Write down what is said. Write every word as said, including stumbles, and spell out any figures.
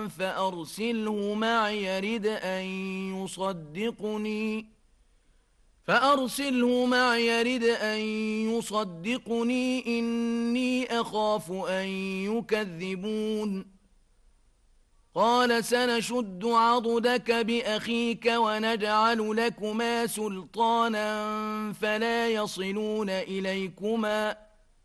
فأرسله معي يرد أن يصدقني فأرسله معي يرد أن يصدقني إني أخاف أن يكذبون قال سنشد عضدك بأخيك ونجعل لكما سلطانا فلا يصلون إليكما